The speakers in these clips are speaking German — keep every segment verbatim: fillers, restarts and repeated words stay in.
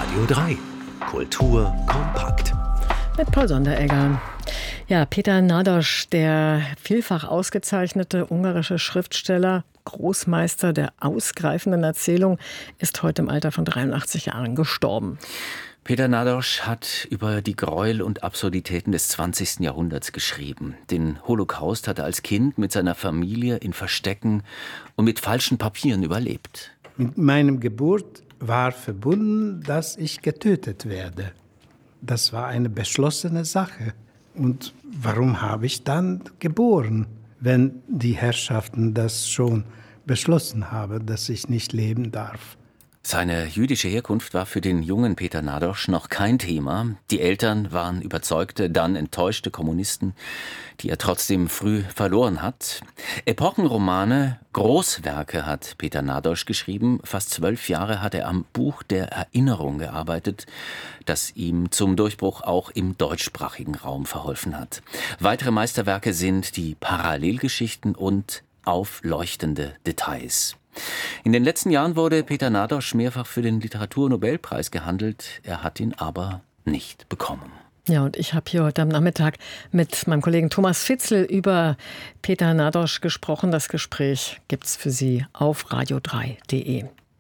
Radio drei. Kultur kompakt. Mit Paul Sonderegger. Ja, Peter Nádas, der vielfach ausgezeichnete ungarische Schriftsteller, Großmeister der ausgreifenden Erzählung, ist heute im Alter von dreiundachtzig Jahren gestorben. Peter Nádas hat über die Gräuel und Absurditäten des zwanzigsten Jahrhunderts geschrieben. Den Holocaust hat er als Kind mit seiner Familie in Verstecken und mit falschen Papieren überlebt. Mit meinem Geburt war verbunden, dass ich getötet werde. Das war eine beschlossene Sache. Und warum habe ich dann geboren, wenn die Herrschaften das schon beschlossen haben, dass ich nicht leben darf? Seine jüdische Herkunft war für den jungen Peter Nádas noch kein Thema. Die Eltern waren überzeugte, dann enttäuschte Kommunisten, die er trotzdem früh verloren hat. Epochenromane, Großwerke hat Peter Nádas geschrieben. Fast zwölf Jahre hat er am Buch der Erinnerung gearbeitet, das ihm zum Durchbruch auch im deutschsprachigen Raum verholfen hat. Weitere Meisterwerke sind die Parallelgeschichten und Aufleuchtende Details. In den letzten Jahren wurde Peter Nádas mehrfach für den Literaturnobelpreis gehandelt. Er hat ihn aber nicht bekommen. Ja, und ich habe hier heute am Nachmittag mit meinem Kollegen Thomas Fitzel über Peter Nádas gesprochen. Das Gespräch gibt's für Sie auf radio drei punkt de.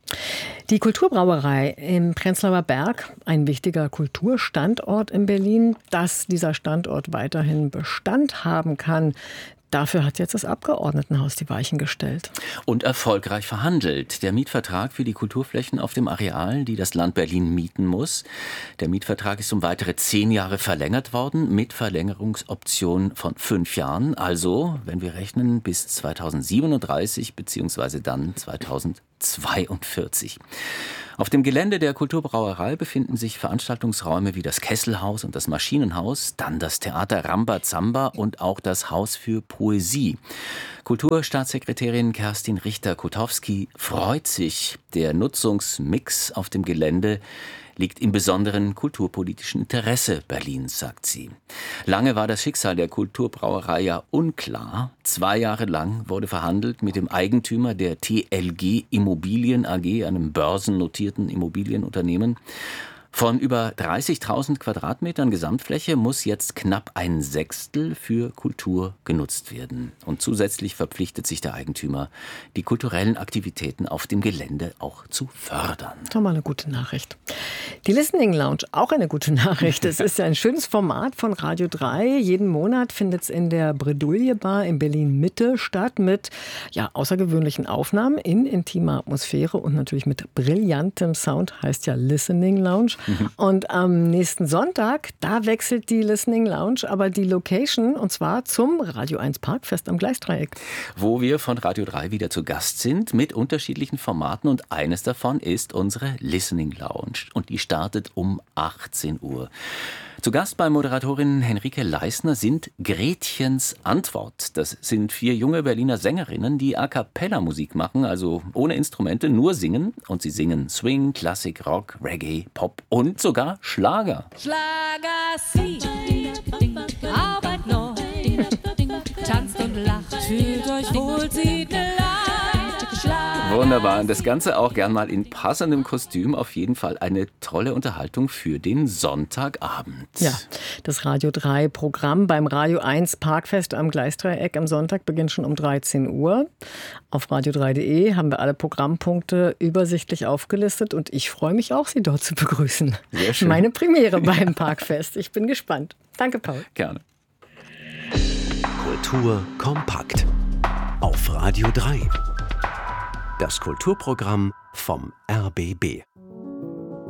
Die Kulturbrauerei im Prenzlauer Berg, ein wichtiger Kulturstandort in Berlin, dass dieser Standort weiterhin Bestand haben kann. Dafür hat jetzt das Abgeordnetenhaus die Weichen gestellt. Und erfolgreich verhandelt. Der Mietvertrag für die Kulturflächen auf dem Areal, die das Land Berlin mieten muss. Der Mietvertrag ist um weitere zehn Jahre verlängert worden, mit Verlängerungsoption von fünf Jahren. Also, wenn wir rechnen, bis zweitausendsiebenunddreißig bzw. dann zweitausendzweiundvierzig. Auf dem Gelände der Kulturbrauerei befinden sich Veranstaltungsräume wie das Kesselhaus und das Maschinenhaus, dann das Theater Rambazamba und auch das Haus für Poesie. Kulturstaatssekretärin Kerstin Richter-Kotowski freut sich. Der Nutzungsmix auf dem Gelände liegt im besonderen kulturpolitischen Interesse Berlins, sagt sie. Lange war das Schicksal der Kulturbrauerei ja unklar. Zwei Jahre lang wurde verhandelt mit dem Eigentümer der T L G Immobilien A G, einem börsennotierten Immobilienunternehmen. Von über dreißigtausend Quadratmetern Gesamtfläche muss jetzt knapp ein Sechstel für Kultur genutzt werden. Und zusätzlich verpflichtet sich der Eigentümer, die kulturellen Aktivitäten auf dem Gelände auch zu fördern. Doch mal eine gute Nachricht. Die Listening Lounge, auch eine gute Nachricht. Es ist ein schönes Format von Radio drei. Jeden Monat findet es in der Bredouille Bar in Berlin-Mitte statt mit ja, außergewöhnlichen Aufnahmen in intimer Atmosphäre und natürlich mit brillantem Sound, heißt ja Listening Lounge. Und am nächsten Sonntag, da wechselt die Listening Lounge, aber die Location, und zwar zum Radio eins Parkfest am Gleisdreieck. Wo wir von Radio drei wieder zu Gast sind mit unterschiedlichen Formaten und eines davon ist unsere Listening Lounge und die startet um achtzehn Uhr. Zu Gast bei Moderatorin Henrike Leisner sind Gretchens Antwort. Das sind vier junge Berliner Sängerinnen, die A-Cappella-Musik machen, also ohne Instrumente, nur singen. Und sie singen Swing, Klassik, Rock, Reggae, Pop und sogar Schlager. Schlager Sie, Arbeit neu, tanzt und lacht, fühlt euch wohl, sieht ne Leid. Wunderbar. Und das Ganze auch gern mal in passendem Kostüm. Auf jeden Fall eine tolle Unterhaltung für den Sonntagabend. Ja, das Radio drei Programm beim Radio eins Parkfest am Gleisdreieck am Sonntag beginnt schon um dreizehn Uhr. Auf radio drei punkt de haben wir alle Programmpunkte übersichtlich aufgelistet und ich freue mich auch, Sie dort zu begrüßen. Sehr schön. Meine Premiere beim Parkfest. Ich bin gespannt. Danke, Paul. Gerne. Kultur kompakt. Auf Radio drei. Das Kulturprogramm vom R B B.